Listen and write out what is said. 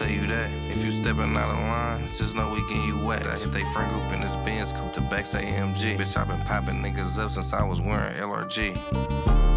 tell you that. If you stepping out of line, just know we getting you wet. I hit they friend group in this Benz, coupe to backs AMG. Bitch, I been popping niggas up since I was wearing LRG.